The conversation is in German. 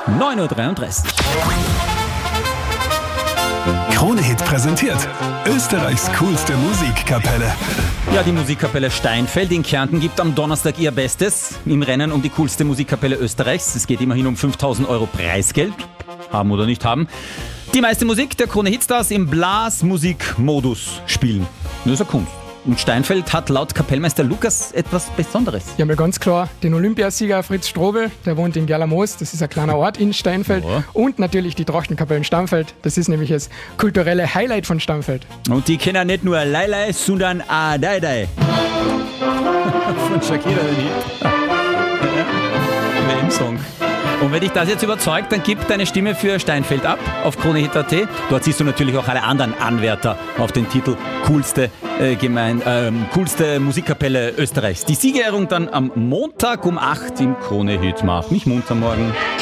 9:33 Uhr. Krone-Hit präsentiert Österreichs coolste Musikkapelle. Ja, die Musikkapelle Steinfeld in Kärnten gibt am Donnerstag ihr Bestes im Rennen um die coolste Musikkapelle Österreichs. Es geht immerhin um 5.000 Euro Preisgeld. Haben oder nicht haben. Die meiste Musik der Krone-Hitstars im Blasmusikmodus spielen. Das ist eine Kunst. Und Steinfeld hat laut Kapellmeister Lukas etwas Besonderes. Ja, mal ganz klar, den Olympiasieger Fritz Strobel, der wohnt in Gerlermoos, das ist ein kleiner Ort in Steinfeld. Ja. Und natürlich die Trochtenkapellen Stamfeld, das ist nämlich das kulturelle Highlight von Stamfeld. Und die kennen nicht nur Leilei, sondern Adai. Von Shakira den Hit. WM-Song. Und wenn dich das jetzt überzeugt, dann gib deine Stimme für Steinfeld ab auf KroneHit.at. Dort siehst du natürlich auch alle anderen Anwärter auf den Titel coolste Musikkapelle Österreichs. Die Siegerehrung dann am Montag um 8 im KroneHit. Mach mich munter morgen.